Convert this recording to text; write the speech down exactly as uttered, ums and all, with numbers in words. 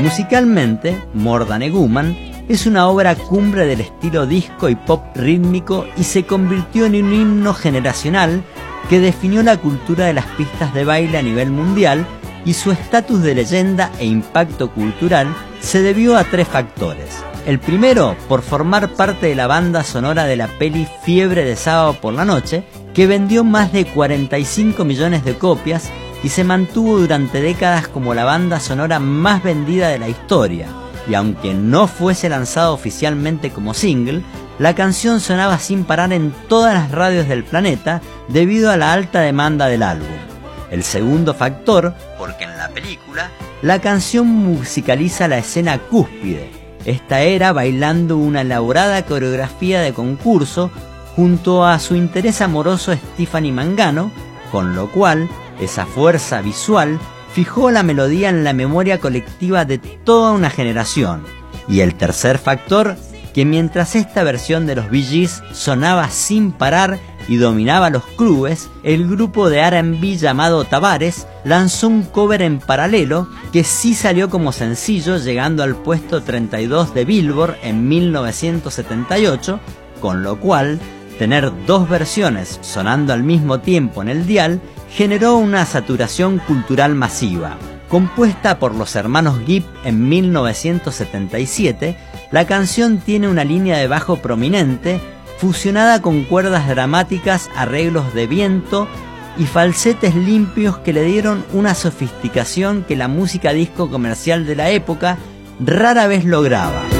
Musicalmente, More Than a Woman es una obra cumbre del estilo disco y pop rítmico y se convirtió en un himno generacional que definió la cultura de las pistas de baile a nivel mundial, y su estatus de leyenda e impacto cultural se debió a tres factores. El primero, por formar parte de la banda sonora de la peli Fiebre de Sábado por la Noche, que vendió más de cuarenta y cinco millones de copias y se mantuvo durante décadas como la banda sonora más vendida de la historia. Y aunque no fuese lanzado oficialmente como single, la canción sonaba sin parar en todas las radios del planeta debido a la alta demanda del álbum. El segundo factor, porque en la película, la canción musicaliza la escena cúspide. Esta era bailando una elaborada coreografía de concurso junto a su interés amoroso Stephanie Mangano, con lo cual esa fuerza visual fijó la melodía en la memoria colectiva de toda una generación. Y el tercer factor, que mientras esta versión de los Bee Gees sonaba sin parar y dominaba los clubes, el grupo de R and B llamado Tavares lanzó un cover en paralelo que sí salió como sencillo, llegando al puesto treinta y dos de Billboard en mil novecientos setenta y ocho, con lo cual tener dos versiones sonando al mismo tiempo en el dial generó una saturación cultural masiva. Compuesta por los hermanos Gibb en mil novecientos setenta y siete, la canción tiene una línea de bajo prominente, fusionada con cuerdas dramáticas, arreglos de viento y falsetes limpios que le dieron una sofisticación que la música disco comercial de la época rara vez lograba.